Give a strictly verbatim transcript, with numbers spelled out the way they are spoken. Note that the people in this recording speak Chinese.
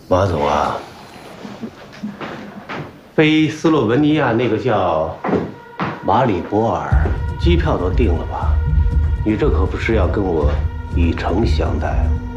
马总啊，飞斯洛文尼亚那个叫马里博尔，机票都订了吧？你这可不是要跟我以诚相待。